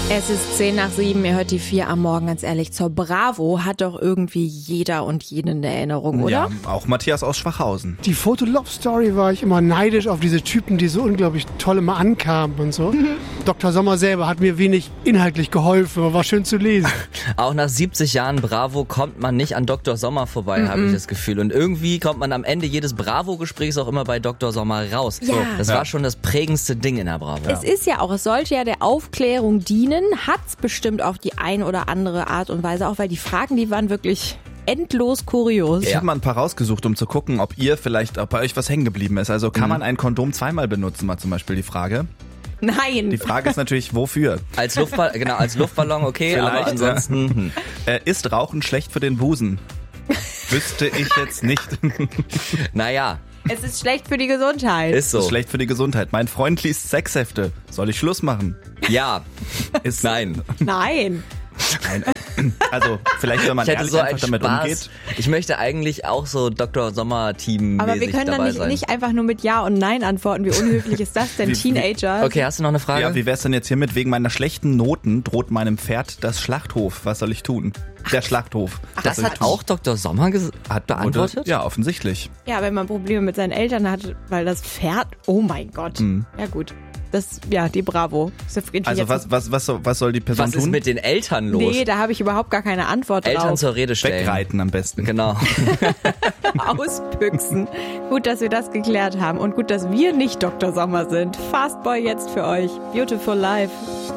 Es ist 6:10, ihr hört die 4 am Morgen, ganz ehrlich. Zur Bravo hat doch irgendwie jeder und jede eine Erinnerung, oder? Ja, auch Matthias aus Schwachhausen. Die Foto-Love-Story war ich immer neidisch auf diese Typen, die so unglaublich toll immer ankamen und so. Dr. Sommer selber hat mir wenig inhaltlich geholfen, aber war schön zu lesen. Auch nach 70 Jahren Bravo kommt man nicht an Dr. Sommer vorbei, habe ich das Gefühl. Und irgendwie kommt man am Ende jedes Bravo-Gesprächs auch immer bei Dr. Sommer raus. Ja. Das war schon das prägendste Ding in der Bravo. Es ist ja auch, es sollte ja der Aufklärung dienen, hat's bestimmt auf die ein oder andere Art und Weise, auch weil die Fragen, die waren wirklich endlos kurios. Ich habe mal ein paar rausgesucht, um zu gucken, ob bei euch was hängen geblieben ist. Also kann man ein Kondom zweimal benutzen, war zum Beispiel die Frage. Nein. Die Frage ist natürlich, wofür? Als Luftballon okay, aber Vielleicht, ansonsten... Ist Rauchen schlecht für den Busen? Wüsste ich jetzt nicht. Naja, Es ist schlecht für die Gesundheit. ist so. Ist schlecht für die Gesundheit. Mein Freund liest Sexhefte. Soll ich Schluss machen? Ja, Ist nein. Nein. Also vielleicht, wenn man Ich hätte ehrlich so einfach einen damit Spaß. umgeht. Ich möchte eigentlich auch so Dr. Sommer-Team-mäßig Aber wir können dabei dann sein. nicht einfach nur mit Ja und Nein antworten. Wie unhöflich ist das denn, Teenager? Okay, hast du noch eine Frage? Ja, wie wär's denn jetzt hiermit? Wegen meiner schlechten Noten droht meinem Pferd das Schlachthof. Was soll ich tun? Der Schlachthof. das hat auch Dr. Sommer beantwortet? Ja, offensichtlich. Ja, wenn man Probleme mit seinen Eltern hat, weil das Pferd, oh mein Gott. Ja gut, die Bravo. Also was soll die Person Was tun? ist mit den Eltern los? Nee, da habe ich überhaupt gar keine Antwort Eltern drauf. zur Rede stellen. Wegreiten am besten. Genau. Ausbüchsen. Gut, dass wir das geklärt haben und gut, dass wir nicht Dr. Sommer sind. Fastboy jetzt für euch. Beautiful Life.